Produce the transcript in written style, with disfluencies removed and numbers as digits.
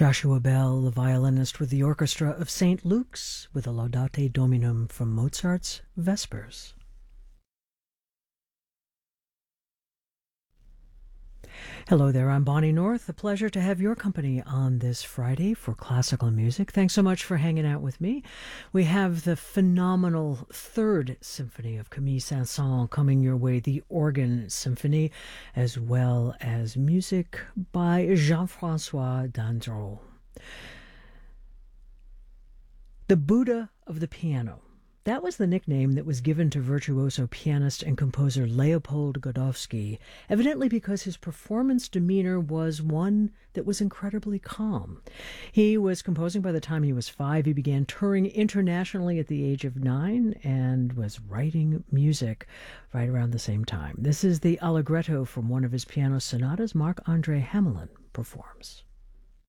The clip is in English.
Joshua Bell, the violinist with the Orchestra of St. Luke's, with a Laudate Dominum from Mozart's Vespers. Hello there, I'm Bonnie North. A pleasure to have your company on this Friday for classical music. Thanks so much for hanging out with me. We have the phenomenal Third Symphony of Camille Saint-Saëns coming your way, the Organ Symphony, as well as music by Jean-François Dandrot. The Buddha of the Piano. That was the nickname that was given to virtuoso pianist and composer Leopold Godowsky, evidently because his performance demeanor was one that was incredibly calm. He was composing by the time he was 5. He began touring internationally at the age of 9 and was writing music right around the same time. This is the Allegretto from one of his piano sonatas Marc-André Hamelin performs.